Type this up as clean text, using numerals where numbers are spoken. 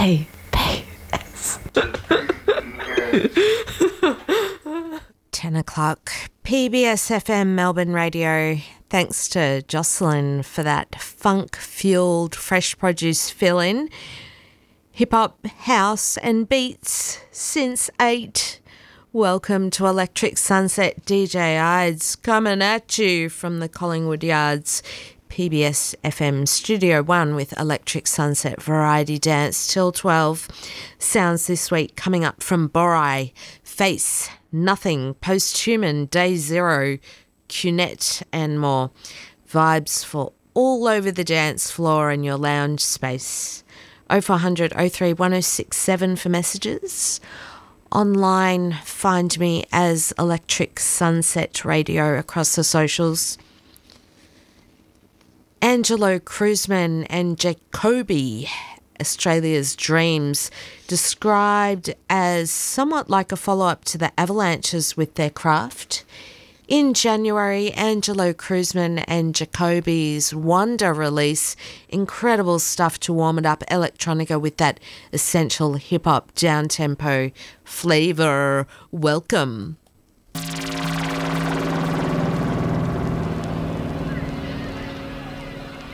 PBS. 10 o'clock, PBS FM Melbourne Radio. Thanks to Jocelyn for that funk-fueled fresh produce fill-in. Hip-hop, house and beats since 8. Welcome to Electric Sunset. DJ Ides coming at you from the Collingwood Yards PBS FM Studio 1 with Electric Sunset Variety Dance till 12. Sounds this week coming up from Borai, Face, Nothing, Posthuman, Day Zero, Cunette and more. Vibes for all over the dance floor and your lounge space. 0400 03 1067 for messages. Online, find me as Electric Sunset Radio across the socials. Angelo Cruzman and Jacoby, Australia's Dreams, described as somewhat like a follow-up to the Avalanches with their craft. In January, Angelo Cruzman and Jacoby's Wonder release, incredible stuff to warm it up, electronica with that essential hip-hop down-tempo flavour. Welcome.